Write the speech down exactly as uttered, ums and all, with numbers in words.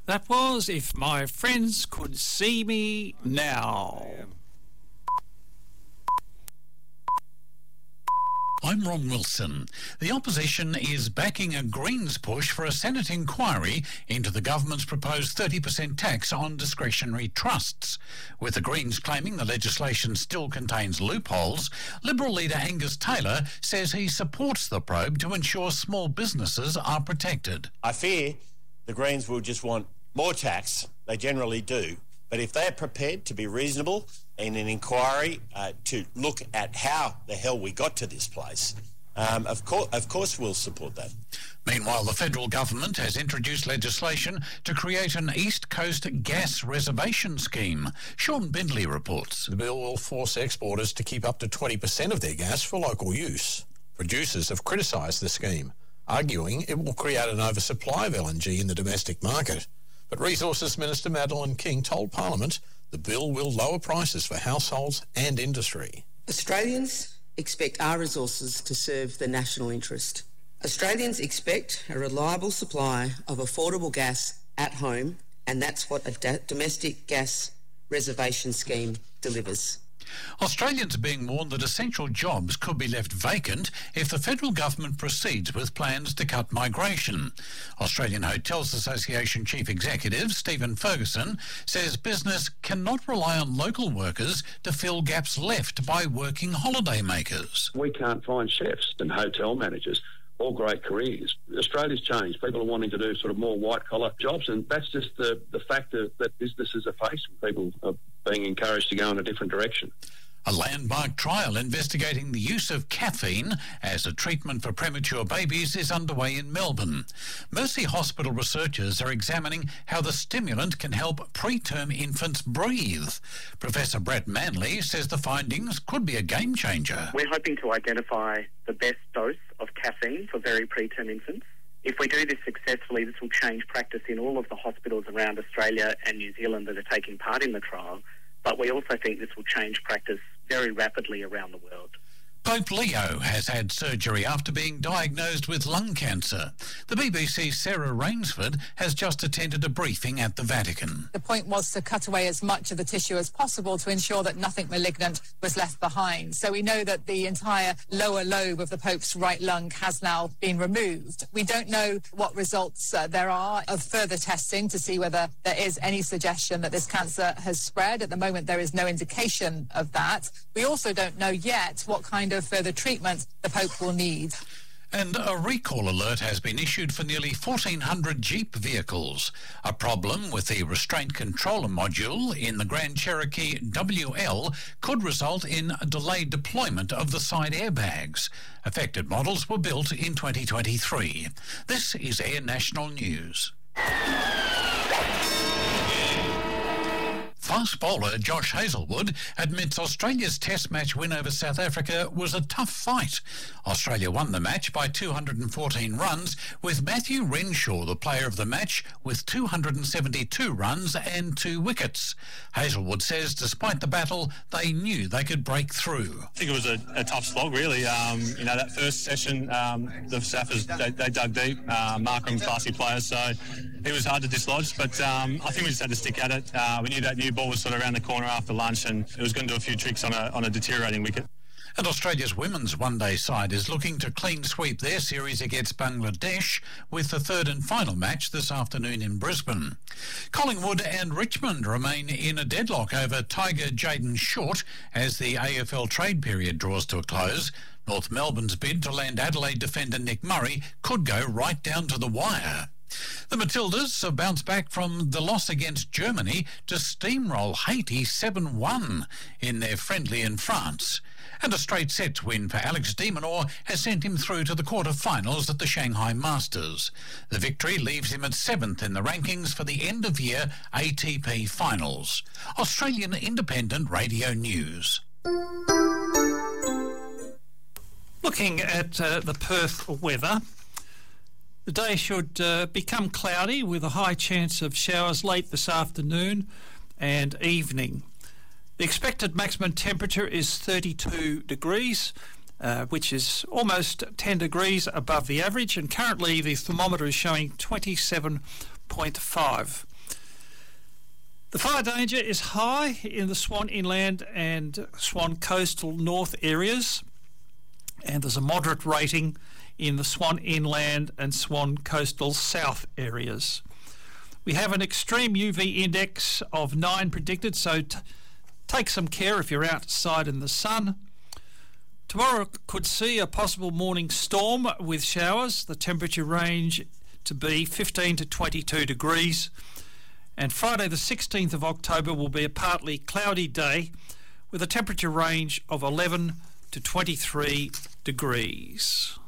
That was If My Friends Could See Me Now. I'm Ron Wilson. The opposition is backing a Greens push for a Senate inquiry into the government's proposed thirty percent tax on discretionary trusts. With the Greens claiming the legislation still contains loopholes, Liberal leader Angus Taylor says he supports the probe to ensure small businesses are protected. I fear the Greens will just want more tax. They generally do. But if they're prepared to be reasonable in an inquiry uh, to look at how the hell we got to this place, um, of, course, of course we'll support that. Meanwhile, the federal government has introduced legislation to create an East Coast gas reservation scheme. Sean Bindley reports. The bill will force exporters to keep up to twenty percent of their gas for local use. Producers have criticised the scheme, arguing it will create an oversupply of L N G in the domestic market. But Resources Minister Madeleine King told Parliament the bill will lower prices for households and industry. Australians expect our resources to serve the national interest. Australians expect a reliable supply of affordable gas at home, and that's what a da- domestic gas reservation scheme delivers. Australians are being warned that essential jobs could be left vacant if the federal government proceeds with plans to cut migration. Australian Hotels Association Chief Executive Stephen Ferguson says business cannot rely on local workers to fill gaps left by working holiday makers. We can't find chefs and hotel managers. All great careers. Australia's changed. People are wanting to do sort of more white-collar jobs, and that's just the, the fact that, that businesses are facing. People are being encouraged to go in a different direction. A landmark trial investigating the use of caffeine as a treatment for premature babies is underway in Melbourne. Mercy Hospital researchers are examining how the stimulant can help preterm infants breathe. Professor Brett Manley says the findings could be a game changer. We're hoping to identify the best dose of caffeine for very preterm infants. If we do this successfully, this will change practice in all of the hospitals around Australia and New Zealand that are taking part in the trial. But we also think this will change practice very rapidly around the world. Pope Leo has had surgery after being diagnosed with lung cancer. The B B C's Sarah Rainsford has just attended a briefing at the Vatican. The point was to cut away as much of the tissue as possible to ensure that nothing malignant was left behind. So we know that the entire lower lobe of the Pope's right lung has now been removed. We don't know what results uh, there are of further testing to see whether there is any suggestion that this cancer has spread. At the moment, there is no indication of that. We also don't know yet what kind of further treatment the Pope will need. And a recall alert has been issued for nearly fourteen hundred Jeep vehicles. A problem with the restraint controller module in the Grand Cherokee W L could result in a delayed deployment of the side airbags. Affected models were built in twenty twenty-three. This is Air National News. Fast bowler Josh Hazlewood admits Australia's Test match win over South Africa was a tough fight. Australia won the match by two hundred fourteen runs, with Matthew Renshaw the player of the match with two hundred seventy-two runs and two wickets. Hazlewood says despite the battle, they knew they could break through. I think it was a, a tough slog, really. Um, you know, that first session, um, the Saffers, they, they dug deep. Uh, Markham, classy players, so it was hard to dislodge, but um, I think we just had to stick at it. Uh, we knew that new ball was sort of around the corner after lunch, and it was going to do a few tricks on a, on a deteriorating wicket. And Australia's women's one-day side is looking to clean sweep their series against Bangladesh with the third and final match this afternoon in Brisbane. Collingwood and Richmond remain in a deadlock over Tiger Jayden Short as the A F L trade period draws to a close. North Melbourne's bid to land Adelaide defender Nick Murray could go right down to the wire. The Matildas have bounced back from the loss against Germany to steamroll Haiti seven one in their friendly in France. And a straight sets win for Alex de Minaur has sent him through to the quarter-finals at the Shanghai Masters. The victory leaves him at seventh in the rankings for the end-of-year A T P Finals. Australian Independent Radio News. Looking at uh, the Perth weather, the day should uh, become cloudy with a high chance of showers late this afternoon and evening. The expected maximum temperature is thirty-two degrees, uh, which is almost ten degrees above the average, and currently the thermometer is showing twenty-seven point five. The fire danger is high in the Swan Inland and Swan Coastal North areas, and there's a moderate rating in the Swan Inland and Swan Coastal South areas. We have an extreme U V index of nine predicted, so t- take some care if you're outside in the sun. Tomorrow could see a possible morning storm with showers. The temperature range to be fifteen to twenty-two degrees. And Friday the sixteenth of October will be a partly cloudy day with a temperature range of eleven to twenty-three degrees.